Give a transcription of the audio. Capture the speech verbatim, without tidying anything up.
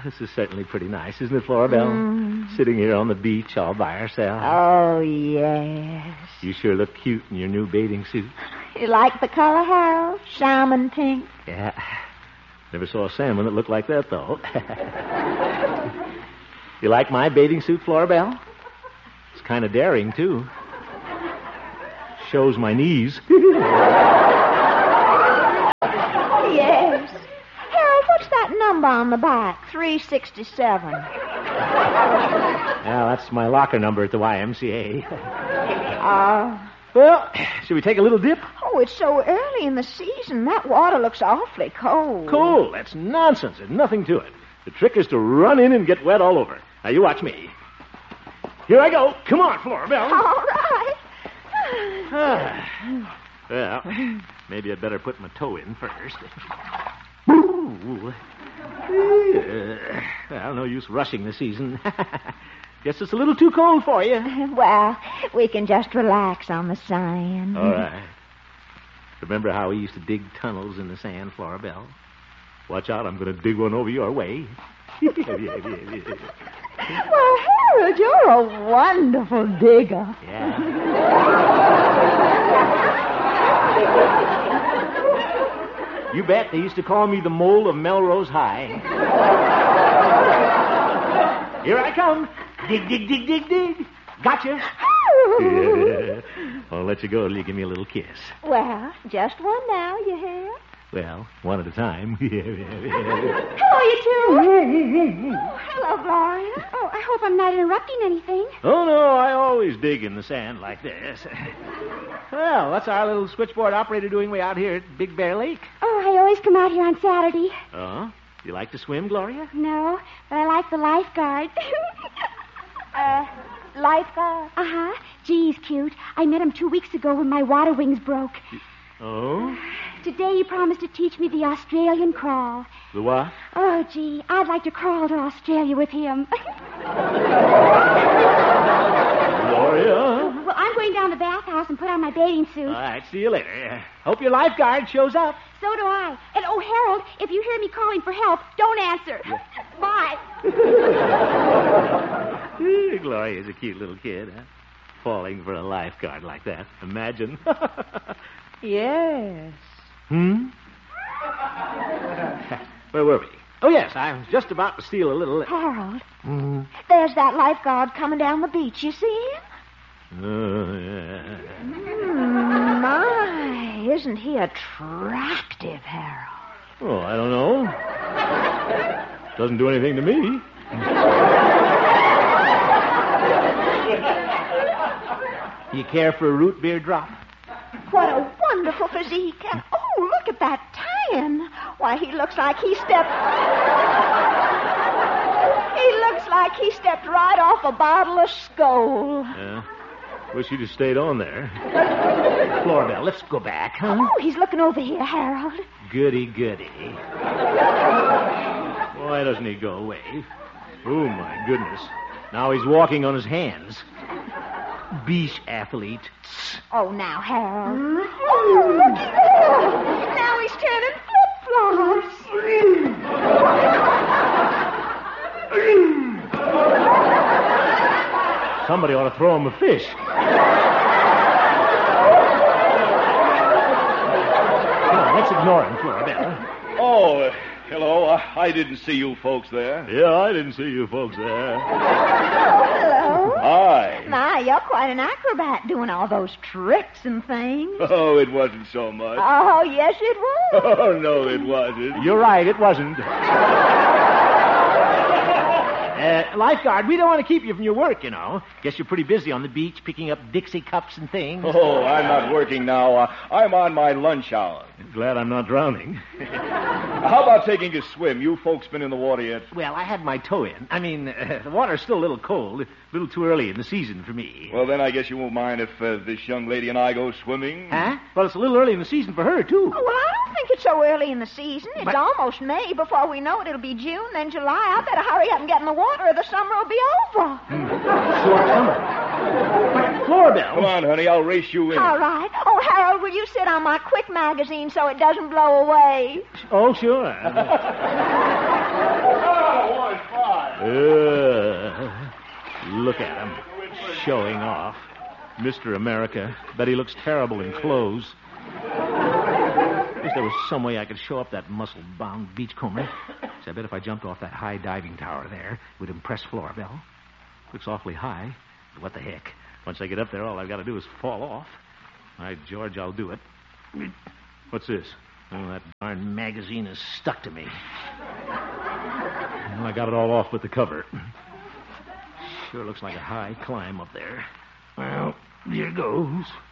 this is certainly pretty nice, isn't it, Florabelle? Mm. Sitting here on the beach all by ourselves. Oh, yes. You sure look cute in your new bathing suit. You like the color, Harold? Salmon pink? Yeah. Never saw a salmon that looked like that, though. You like my bathing suit, Florabelle? It's kind of daring, too. Shows my knees. Yes. Harold, what's that number on the back? three sixty-seven. Yeah, that's my locker number at the Y M C A. Uh, Well, should we take a little dip? oh, it's so early in the season. That water looks awfully cold. Cold? That's nonsense. There's nothing to it. The trick is to run in and get wet all over. Now, you watch me. Here I go. Come on, Florabelle. All right. Ah. Well, maybe I'd better put my toe in first. Ooh. Uh, well, no use rushing the season. Guess it's a little too cold for you. Well, we can just relax on the sand. All right. Remember how we used to dig tunnels in the sand, Florabelle? Watch out, I'm going to dig one over your way. Well, Harold, you're a wonderful digger. Yeah. You bet. They used to call me the mole of Melrose High. Here I come. Dig, dig, dig, dig, dig. Gotcha. Yeah. I'll let you go till you give me a little kiss. Well, just one now, you hear? Well, one at a time. Hello, you two. Oh, hello, Gloria. Oh, I hope I'm not interrupting anything. Oh, no, I always dig in the sand like this. Well, what's our little switchboard operator doing way out here at Big Bear Lake? Oh, I always come out here on Saturday. Oh? You like to swim, Gloria? No, but I like the lifeguard. Uh, lifeguard? Uh-huh. Gee, he's cute. I met him two weeks ago when my water wings broke. Oh? Today he promised to teach me the Australian crawl. The what? Oh, gee, I'd like to crawl to Australia with him. Gloria? Well, I'm going down to the bathhouse and put on my bathing suit. All right, see you later. Hope your lifeguard shows up. So do I. And, oh, Harold, if you hear me calling for help, don't answer. Yeah. Bye. Gloria's a cute little kid, huh? Falling for a lifeguard like that. Imagine. Yes. Hmm? Where were we? Oh, yes, I was just about to steal a little... Harold, Mm. there's that lifeguard coming down the beach. You see him? Oh, yeah. Mm, my, isn't he attractive, Harold? Oh, I don't know. Doesn't do anything to me. You care for a root beer drop? What a wonderful physique. And, oh, look at that tan. Why, he looks like he stepped... He looks like he stepped right off a bottle of Skoal. Yeah. Wish you'd have stayed on there. Florabelle, let's go back, huh? Oh, he's looking over here, Harold. Goody, goody. Why doesn't he go away? Oh, my goodness. Now he's walking on his hands. Beach athlete. Oh, now, Harold. Oh, looky there. Now he's turning flip-flops. Somebody ought to throw him a fish. Come on, let's ignore him, Florabelle. Oh, uh, hello. Uh, I didn't see you folks there. Yeah, I didn't see you folks there. Hello. Hi. My, you're quite an acrobat doing all those tricks and things. Oh, it wasn't so much. Oh, yes, it was. Oh, no, it wasn't. You're right, it wasn't. Uh, lifeguard, we don't want to keep you from your work, you know. Guess you're pretty busy on the beach picking up Dixie cups and things. Oh, I'm not working now. Uh, I'm on my lunch hour. Glad I'm not drowning. How about taking a swim? You folks been in the water yet? Well, I had my toe in. I mean, uh, the water's still a little cold, a little too early in the season for me. Well, then I guess you won't mind if uh, this young lady and I go swimming. Huh? Well, it's a little early in the season for her, too. Oh, well, I don't think it's so early in the season. It's But- almost May. Before we know it, it'll be June, then July. I better hurry up and get in the water or the summer will be over. Short summer. But, Florabelle. Come on, honey, I'll race you in. All right. Oh, Harold, will you sit on my quick magazine so it doesn't blow away? Oh, sure. Oh, one, Uh, look at him. Showing off. Mister America. Bet he looks terrible in clothes. Wish there was some way I could show up that muscle-bound beachcomber. So I bet if I jumped off that high diving tower there, it would impress Florbell. Looks awfully high. But what the heck? Once I get up there, all I've got to do is fall off. By George, I'll do it. What's this? Oh, that darn magazine is stuck to me. Well, I got it all off but the cover. Sure looks like a high climb up there. Well, here goes.